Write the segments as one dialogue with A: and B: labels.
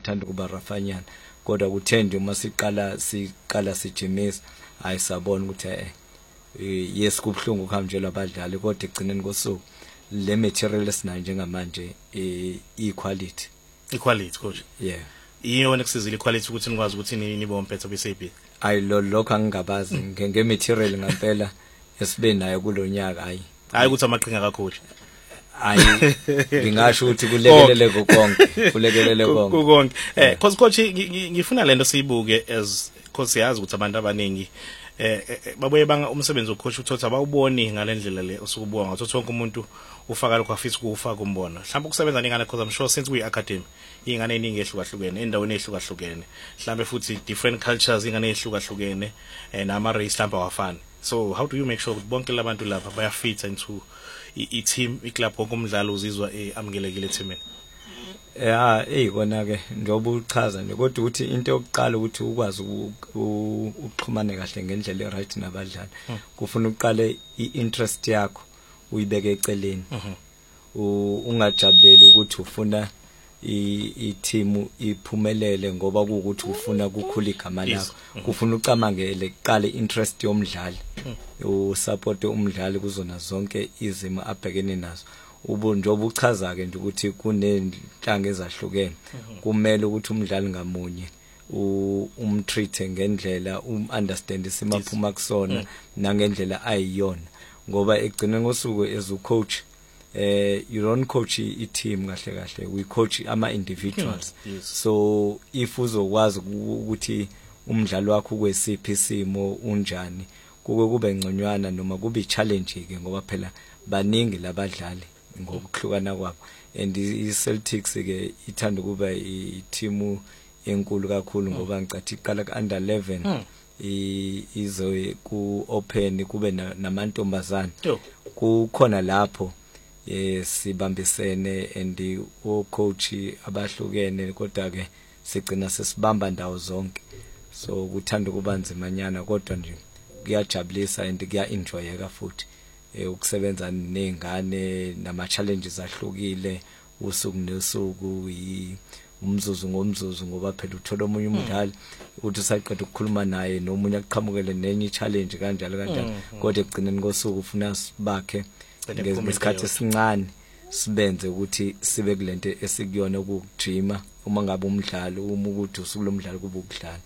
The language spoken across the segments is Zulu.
A: uthanda kuba rafanyana kodwa kuthenje uma siqala sijimisa ayisabona ukuthi yes kubhlungu ukuhamjela abadlali kodwa egcineni kosuku le material esinayo njengamanje equality
B: coach
A: yeah
B: iyona kusizile equality ukuthi nikwazi ukuthi nibe umphetho beSAP
A: lokho angingabazi ngematerial ngempela esibe nayo kulonyaka
B: hayi ukuthi amaqhinga kakhulu
A: ngingasho ukuthi kulekelele konke
B: coach ngifuna lento siyibuke as cause yazi ukuthi abantu abaningi babuye banga umsebenzi wocoach uthothi abawuboni ngalendlela le osukubuka ngathi wonke umuntu ufaka lokho afisa ukufaka umbona mhlawumbe ukusebenza nengane because I'm sure since we academy ingane eningi ehlukahlukene endaweni ehlukahlukene mhlawumbe futhi different cultures ingane ehlukahlukene nama race mhlawumbe awafani so how do you make sure ukuthi bonke labantu lapha baya fit into i-team i-club ngokumdlalo uzizwa amukelekile teamini
A: kona ke njengoba uchaza nje kodwa ukuthi into yokuqala ukuthi ukwazi ukuxhumana kahle ngendlela eright nabadlali kufuna uqale i-interest yakho uyibeke eceleni ungajabuleli ukuthi ufuna i-team iphumelele ngoba ukuthi ufuna ukukhula igama lakho kufuna ucamangele kuqale interest yomdlali usupport umdlali kuzona zonke izimo abhekene nazo njengoba uchaza ke nje ukuthi kunenhlanga ezahlukene kumele ukuthi umdlali ngamunye umtreat ngendlela understand isimaphuma kusona nangendlela ayiyona ngoba egcineni ngosuku as a coach you don't coach i-team kahle we coach ama individuals so if uzokwazi ukuthi umdlalo wakho kwesiphi isimo unjani kube ngconywana noma kube challenge ke ngoba phela baningi labadlali ngokuhlukana kwabo and iCeltics ke ithanda kuba i-team enkulu kakhulu ngoba ngicathi iqala ku-under 11 izoye ku-open kube namantombazana kukhona lapho sibambisene and coach abahlukene kodwa ke sigcina sesibamba ndawo zonke so kuthanda kuba nzimanyana kodwa nje kuyajabulisa and kuya-enjoyeka futhi ukusebenza nengane nama challenges ahlukile usuku nosuku umzuzu ngomzuzu ngoba phela uthola omunye umdlali uthi usaqeda ukukhuluma naye nomunye aqhamukele nenye challenge kanjalo kodwa egcineni kosuku ufuna sibakhe ngesikhathi esincane sibenze ukuthi sibe kulento esikuyona ukujima uma ngabe umdlalo ukuthi usuku lomdlalo kube ukudlala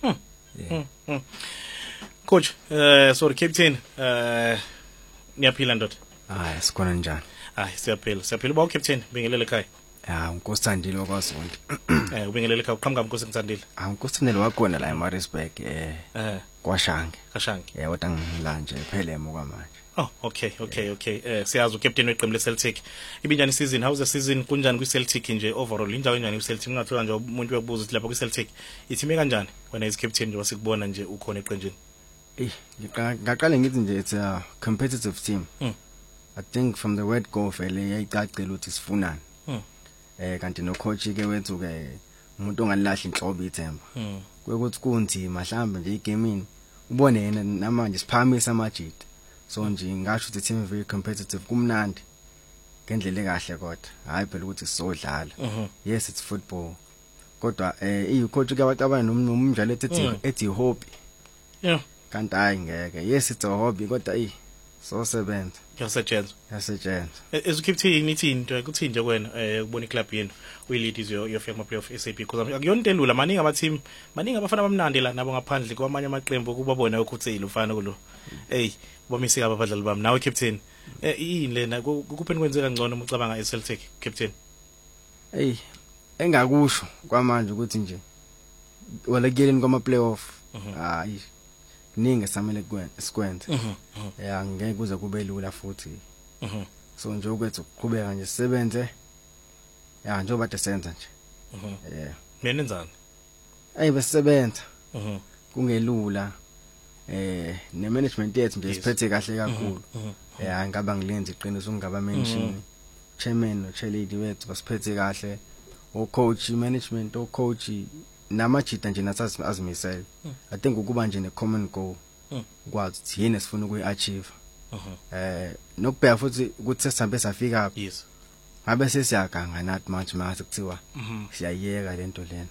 B: coach sorry captain niyaphila ndoda
C: sikhona njani
B: siyaphila ba captain bingelele ekhaya
C: uNkosandile wakwaZonke
B: ubingelele ekhaya uqhamuka Nkosi Nsandile
C: uNkosandile wakhona la eMaritzburg kwaShange kodwa ngila nje Phelemo kwamanje
B: okay siyazi ucaptain weqembu leCeltic ibinjani season how's the season kunjani kwiCeltic nje overall indawo enjani kwiCeltic ngingathola nje umuntu uyakubuza ukuthi lapha kwiCeltic ithime kanjani wena is captain nje wasikubona nje ukhona eqenjini
C: ngaqale ngithi nje it's a competitive team I think from the word go vele yayicacile ukuthi sifunani kanti no coach ke wethu ke umuntu ongalilahla inhlobo ithemba kwekuthi kunzima mhlawumbe nje igamini ubone yena namanje siphamisa amajita so nje ngasho ukuthi team very competitive kumnandi ngendlela ekahle kodwa hayi phela ukuthi sizodlala yes it's football kodwa coach ke abacabana nomdlalo ethi hobby kanti hayi ngeke yes it's a hobby kodwa so sebenza
B: yasetshenzwa as captain nithi into kuthi nje kwena ukubona iclub yenu uyilead izofika ama playoff SAP because akuyona into elula maningi abateam maningi abafana abamnandi la nabo ngaphandle kwamanye amaqembu kubabona ukhuthile ufana kulo bomisika abadlali bami nawe captain yini lena kupheni kwenzeka ngcono uma ucabanga iCeltic captain
C: engakusho kwamanje ukuthi nje wala geleni kwama playoff hayi ningi samele sikwenze ngeke kuze kube lula futhi so nje ukwethu ukuqhubeka nje sisebenze njengoba desenza nje
B: nenenzani
C: besisebenza kungelula ne management yethu nje siphethe kahle kakhulu ngaba ngilenza iqiniso ngaba mention chairman no chairlady wethu basiphethe kahle coach management coach namajita nje nasazi azimisela I think ukuba nje ne common goal kwazi ukuthi yini esifuna ukuyiachieve nokubheka futhi ukuthi sesihambe safika
B: yes
C: ngabe sesiyaganga nathi manje mase kuthiwa siyayeka lento lena